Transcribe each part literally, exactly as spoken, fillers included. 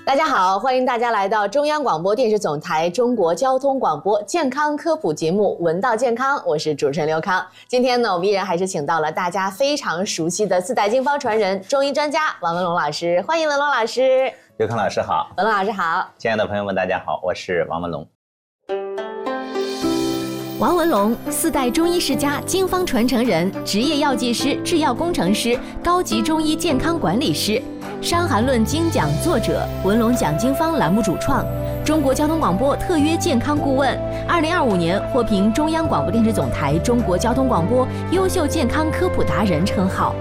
大家好，欢迎大家来到中央广播电视总台中国交通广播健康科普节目《闻道健康》，我是主持人刘康。今天呢，我们依然还是请到了大家非常熟悉的四代经方传人、中医专家王文龙老师，欢迎文龙老师。 刘康老师好， 文龙老师好， 亲爱的朋友们，大家好，我是王文龙。 王文龙，四代中医世家、经方传承人，职业药剂师、制药工程师，高级中医健康管理师。《伤寒论》精讲作者，文龙讲经方栏目主创，中国交通广播特约健康顾问，二零二五年获评中央广播电视总台中国交通广播优秀健康科普达人称号。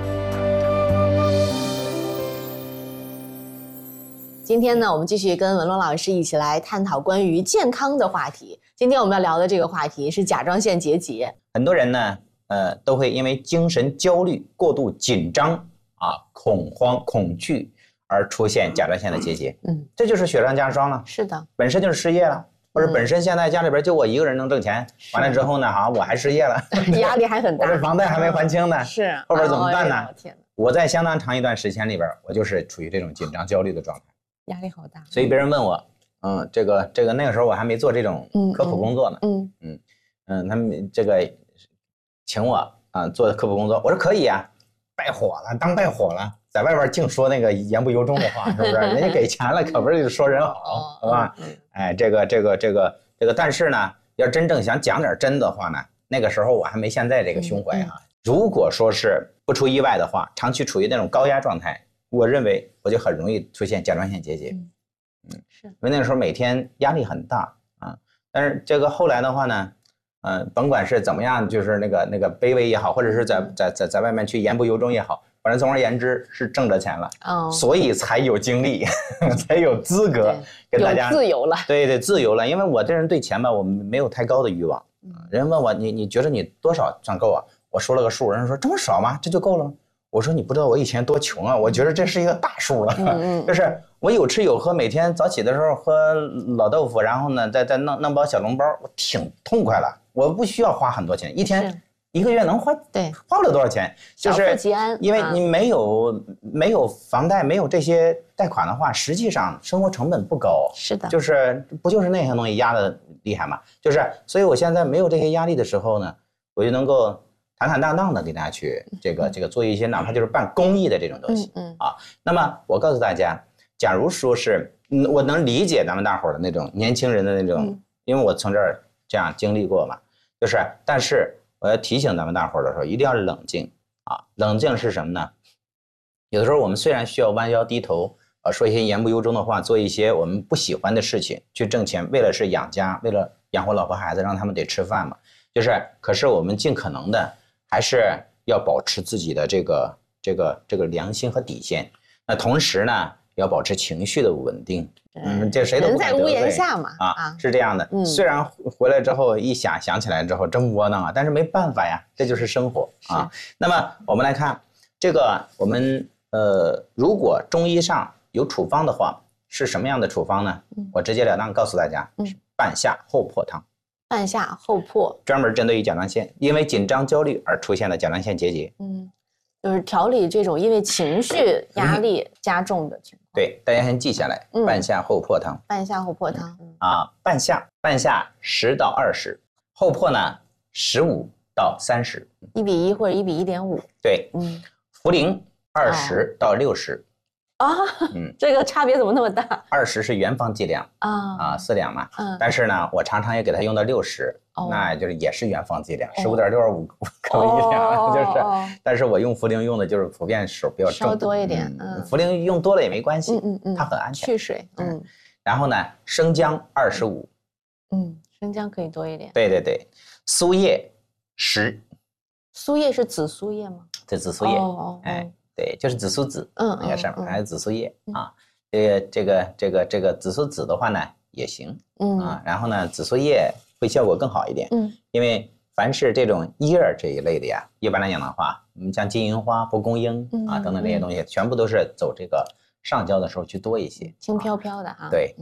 今天呢，我们继续跟文龙老师一起来探讨关于健康的话题。今天我们要聊的这个话题是甲状腺结节。 很多人呢，呃，都会因为精神焦虑、过度紧张啊、恐慌、恐惧而出现甲状腺的结节。嗯，这就是雪上加霜了。 是的， 本身就是失业了，或者本身现在家里边就我一个人能挣钱，完了之后呢，哈，我还失业了， 压力还很大， 我这房贷还没还清呢， 是后边怎么办呢？ 哦、天哪！ 我在相当长一段时间里边，我就是处于这种紧张焦虑的状态， 压力好大。 所以别人问我。嗯，这个这个那个时候我还没做这种科普工作呢。嗯嗯 嗯, 嗯，他们这个请我啊做科普工作，我说可以啊，败火了，当败火了，在外边净说那个言不由衷的话，是不是？人家给钱了，可不是说人好，是吧？哎，这个这个这个这个，但是呢，要真正想讲点真的话呢，那个时候我还没现在这个胸怀啊。如果说是不出意外的话，长期处于那种高压状态，我认为我就很容易出现甲状腺结节。嗯，是，因为那个时候每天压力很大啊，但是这个后来的话呢，呃，甭管是怎么样，就是那个那个卑微也好，或者是在在在在外面去言不由衷也好，反正总而言之是挣着钱了，哦，所以才有精力，才有资格跟大家有自由了， 对对，自由了。因为我这人对钱吧，我没有太高的欲望。嗯，人问我你你觉得你多少算够啊？我说了个数，人说这么少吗？这就够了吗？我说你不知道我以前多穷啊，我觉得这是一个大数了，嗯、就是我有吃有喝，每天早起的时候喝老豆腐，然后呢再再弄弄包小笼包，我挺痛快了，我不需要花很多钱，一天一个月能花对花不了多少钱，就是小富即安， 因为你没有、啊、没有房贷，没有这些贷款的话，实际上生活成本不高， 是的， 就是不就是那些东西压得厉害嘛，就是所以我现在没有这些压力的时候呢，我就能够。坦坦荡荡的给大家去这个这个做一些哪怕就是办公益的这种东西，嗯嗯啊。那么我告诉大家，假如说是，嗯，我能理解咱们大伙儿的那种年轻人的那种，嗯、因为我从这儿这样经历过嘛，就是，但是我要提醒咱们大伙儿的时候，一定要冷静啊。冷静是什么呢？有的时候我们虽然需要弯腰低头，呃，说一些言不由衷的话，做一些我们不喜欢的事情去挣钱，为了是养家，为了养活老婆孩子，让他们得吃饭嘛。就是，可是我们尽可能的。还是要保持自己的这个这个这个良心和底线。那同时呢，要保持情绪的稳定。嗯，这谁都不敢得罪。人在屋檐下嘛。啊，啊是这样的。嗯，虽然回来之后一想想起来之后真窝囊啊，但是没办法呀，这就是生活啊。那么我们来看这个，我们呃，如果中医上有处方的话，是什么样的处方呢？嗯、我直截了当告诉大家，是半夏厚朴汤。 半夏厚朴， 专门针对于甲状腺，因为紧张焦虑而出现的甲状腺结节。 嗯，就是调理这种因为情绪压力加重的情况。 嗯、对，大家先记下来，嗯、半夏厚朴汤。 半夏厚朴汤、 嗯、啊，半夏半夏十到二十，厚朴呢十五到三十， 一比一或者一比一点五。 对，嗯，茯苓二十到六十。 啊，嗯，这个差别怎么那么大？ 二十是原方剂量啊啊，四两嘛。嗯，但是呢，我常常也给它用到六十，哦、那就是也是原方剂量，十五点六十五克一两，哦、就是。哦、但是我用茯苓用的就是普遍手比较重， 稍多一点。 嗯，茯苓用多了也没关系，嗯嗯它很安全， 去水。嗯， 然后呢，生姜二十五， 嗯，生姜可以多一点。 对对对，苏叶十。 苏叶是紫苏叶吗？ 对，紫苏叶。哦哦，哎。对，就是紫苏籽，嗯，那个上面还有紫苏叶啊。这个这个这个这个紫苏籽的话呢也行，嗯啊。然后呢，紫苏叶会效果更好一点，嗯，因为凡是这种叶儿这一类的呀，一般来讲的话，我们像金银花、蒲公英啊等等这些东西，全部都是走这个上焦的时候去多一些， 轻飘飘的哈。 对对，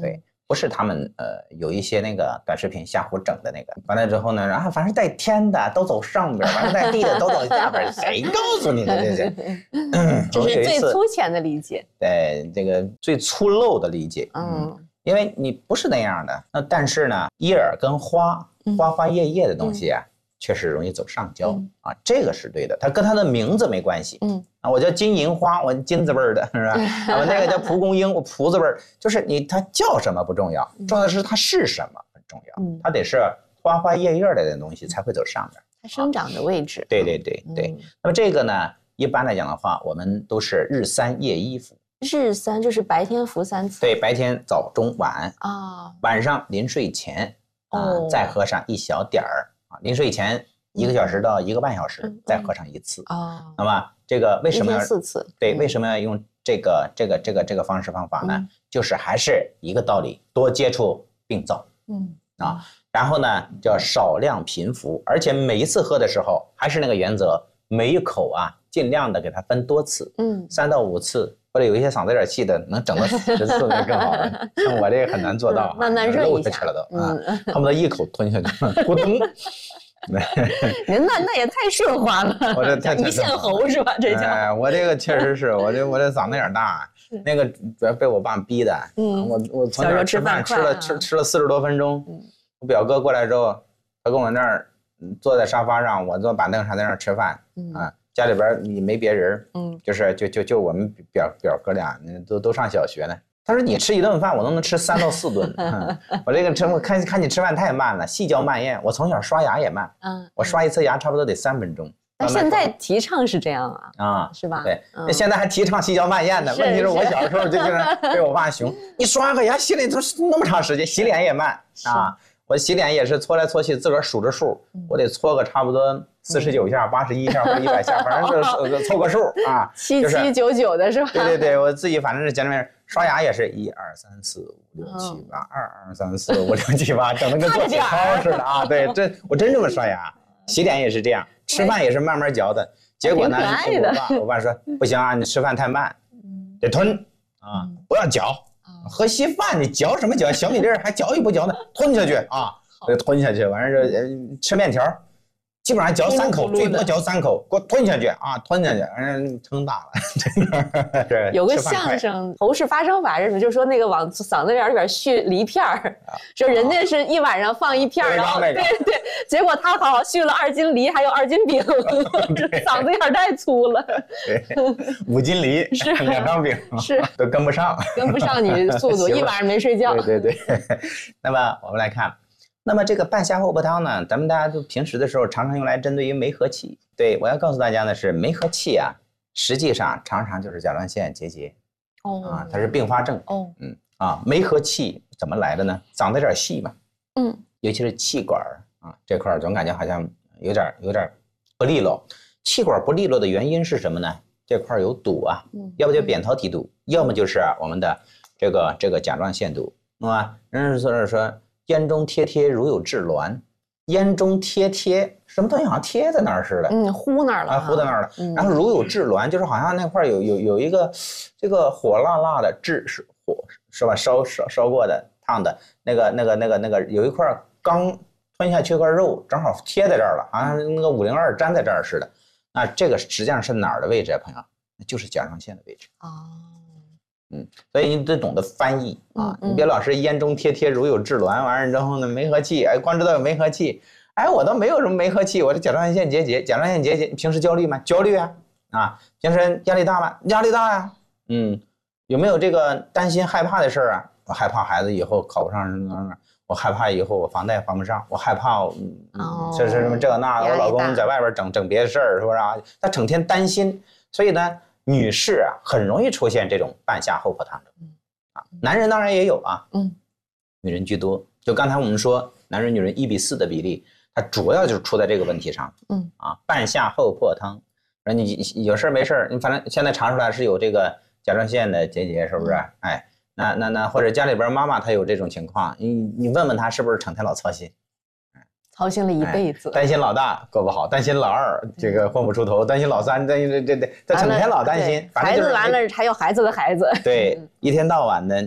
不是他们呃有一些那个短视频瞎胡整的那个，完了之后呢，然后反正带天的都走上边，完了带地的都走下边，谁告诉你的这些？ 这是最粗浅的理解。 对，这个最粗陋的理解。嗯，因为你不是那样的。那但是呢，叶儿跟花花花叶叶的东西啊，嗯、确实容易走上焦、嗯、啊，这个是对的。它跟它的名字没关系。嗯。啊，我叫金银花，我金字辈的，是吧？我那个叫蒲公英，我蒲字辈，就是你它叫什么不重要，重要的是它是什么很重要。嗯，它得是花花叶叶的东西才会走上面。 它生长的位置。 对对对对。嗯、那么这个呢，一般来讲的话，我们都是日三夜一服。 日三就是白天服三次。 对，白天早中晚啊，晚上临睡前啊、哦、再喝上一小点儿啊，临睡前一个小时到一个半小时、嗯、再喝上一次啊、哦。那么。这个为什么要四次？ 对，为什么要用这个这个这个这个方式方法呢？嗯、就是还是一个道理，多接触病灶，嗯啊，然后呢叫少量频服，而且每一次喝的时候还是那个原则，每一口啊尽量的给它分多次，嗯，三到五次，或者有一些嗓子有点气的，能整到十次那更好了。像我这个很难做到， 慢慢润一下， 吃了都啊，恨不得一口吞下去，咕咚。 您那那也太顺滑了， 我这太一线喉是吧？这叫、 哎、我这个确实是我这我这嗓子眼大，那个主要被我爸逼的。嗯，我我从小吃饭吃了吃吃了四十多分钟，嗯、我表哥过来之后，他跟我那儿坐在沙发上，我坐板凳上在那儿吃饭。嗯啊，家里边也没别人，嗯，就是就就就我们表表哥俩都都上小学呢。他说：“你吃一顿饭，我都能吃三到四顿。嗯、我这个吃，我看看你吃饭太慢了，细嚼慢咽。我从小刷牙也慢，嗯，我刷一次牙差不多得三分钟。 那现在提倡是这样啊，啊，是吧？ 对，那、嗯、现在还提倡细嚼慢咽呢。问题是我小时候就经常被我爸熊，你刷个牙洗脸都那么长时间，洗脸也慢啊。我洗脸也是搓来搓去，自个儿数着数，我得搓个差不多四十九下、八十一下或者一百下，反正就是凑个数啊。 七七九九的是吧？ 对对对，我自己反正是简单。”刷牙也是一二三四五六七八，二二三四五六七八，整的跟做体操似的啊！对，这我真这么刷牙。洗脸也是这样，吃饭也是慢慢嚼的。结果呢，我爸我爸说不行啊，你吃饭太慢，得吞啊，不要嚼。喝稀饭你嚼什么嚼？小米粒还嚼一不嚼呢？吞下去啊，吞下去。完事儿吃面条。基本上嚼三口，最多嚼三口，给我吞下去啊，吞下去，嗯，撑大了，真的。对， 有个相声头式发声法是什么？就是说那个往嗓子眼里边续梨片儿，说人家是一晚上放一片儿，然后对对，结果他好续了二斤梨，还有二斤饼，嗓子眼太粗了。 对，五斤梨是两张饼， 是都跟不上， 跟不上你速度，一晚上没睡觉。 对对对。那么我们来看。那么这个半夏厚朴汤呢，咱们大家都平时的时候常常用来针对于梅核气。对，我要告诉大家的是，梅核气啊，实际上常常就是甲状腺结节，哦，啊，它是并发症。哦，嗯，啊，梅核气怎么来的呢？嗓子有点细嘛，嗯，尤其是气管啊这块总感觉好像有点有点不利落。气管不利落的原因是什么呢？这块有堵啊，嗯，要不就扁桃体堵，要么就是我们的这个这个甲状腺堵，那么人是说说。咽中贴贴如有炙挛，咽中贴贴什么东西好像贴在那儿似的， 嗯，糊那儿了， 啊，糊在那儿了。嗯、然后如有炙挛，就是好像那块有有有一个这个火辣辣的炙是火是吧？烧烧烧过的烫的那个那个那个那个有一块刚吞下去块肉，正好贴在这儿了，好像那个五零二粘在这儿似的。那这个实际上是哪儿的位置啊，朋友？就是甲状腺的位置啊。哦嗯，所以你得懂得翻译啊，嗯嗯、你别老是咽中贴贴如有炙挛，完了之后呢，梅核气，哎，光知道有梅核气，哎，我倒没有什么梅核气，我这甲状腺结节，甲状腺结节，平时焦虑吗？焦虑啊，啊，平时压力大吗？压力大呀、啊，嗯，有没有这个担心害怕的事儿啊？我害怕孩子以后考不上什么，我害怕以后我房贷还不上，我害怕，嗯，哦、这是什么这那的，我老公在外边整整别的事儿，是不是啊？他整天担心，所以呢。女士啊，很容易出现这种半夏厚朴汤症，啊，男人当然也有啊，嗯，女人居多。就刚才我们说，男人女人一比四的比例，它主要就是出在这个问题上，嗯，啊，半夏厚朴汤，说你有事没事，你反正现在查出来是有这个甲状腺的结节，是不是？哎，那那那或者家里边妈妈她有这种情况，你你问问她是不是成天老操心。 操心了一辈子、 哎，担心老大过不好，担心老二这个混不出头，担心老三，担心这这这，他整天老担心。 反正就是、孩子完了还有孩子的孩子。 对，一天到晚的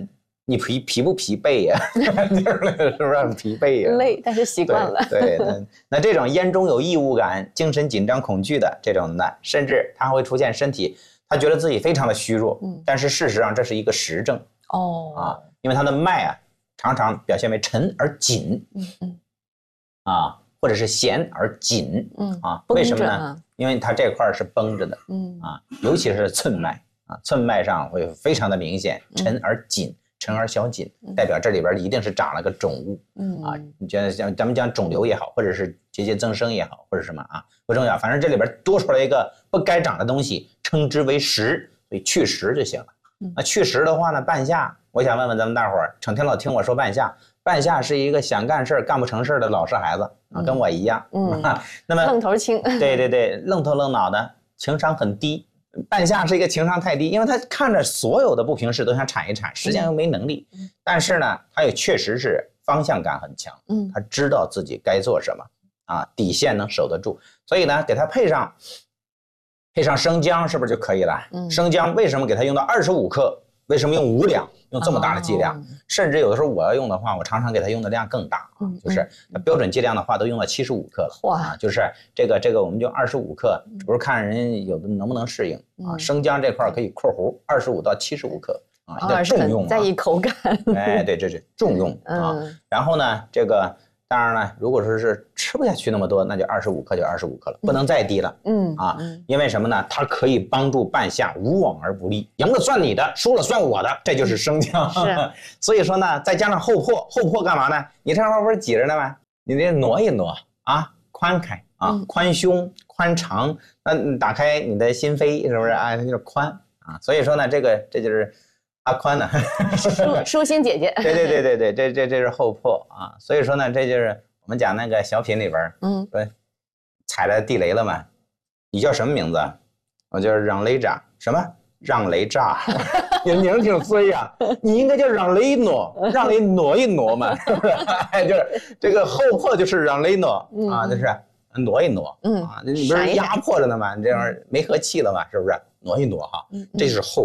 你疲疲不疲惫呀？是不是很疲惫呀？ 累，但是习惯了。 对，对那那这种咽中有异物感、精神紧张、恐惧的这种呢，甚至他会出现身体，他觉得自己非常的虚弱，嗯，但是事实上这是一个实症哦啊，因为他的脉啊常常表现为沉而紧，嗯嗯，啊，或者是弦而紧，嗯啊，为什么呢？因为它这块是绷着的，嗯啊，尤其是寸脉啊，寸脉上会非常的明显，沉而紧。沉而小紧，代表这里边一定是长了个肿物，嗯啊，你觉得像咱们讲肿瘤也好，或者是结节增生也好，或者什么啊，不重要，反正这里边多出来一个不该长的东西，称之为实，所以去实就行了。那去实的话呢，半夏，我想问问咱们大伙儿，成天老听我说半夏，半夏是一个想干事干不成事的老实孩子啊，跟我一样，嗯，那么愣头青， 对对对，愣头愣脑的，情商很低。半夏是一个情商太低，因为他看着所有的不平事都想铲一铲，实际上又没能力。嗯、但是呢，他也确实是方向感很强，嗯，他知道自己该做什么啊，底线能守得住。所以呢，给他配上配上生姜，是不是就可以了？嗯、生姜为什么给他用到二十五克？为什么用五两？用这么大的剂量？哦、甚至有的时候我要用的话，我常常给他用的量更大，嗯、就是标准剂量的话都用到七十五克了。哇、啊，就是这个这个我们就二十五克，只不是看人有的能不能适应、嗯、啊。生姜这块可以括弧二十五到七十五克啊， 要重用、啊，在意口感。 哎，对，这是重用啊。嗯、然后呢，这个。当然了，如果说是吃不下去那么多，那就二十五克就二十五克了，不能再低了。嗯啊，因为什么呢？它可以帮助半夏无往而不利，赢了算你的，输了算我的，这就是生姜。是，所以说呢，再加上后破，后破干嘛呢？你这块不是挤着呢吗？你得挪一挪啊，宽开啊，嗯、宽胸宽肠，那打开你的心扉，是不是啊？它就是宽啊。所以说呢，这个这就是。阿宽呢？ 舒舒心姐姐。 对对对对对，这这这是后破啊，所以说呢，这就是我们讲那个小品里边，嗯，说踩了地雷了嘛。你叫什么名字？我叫让雷炸。什么？让雷炸？你名挺衰呀、啊，你应该叫让雷挪，让雷挪一挪嘛，是不是？就是这个后破就是让雷挪啊，就是挪一挪，嗯啊，你不是压迫着呢吗？你这样没和气了嘛，是不是？挪一挪哈，这是后。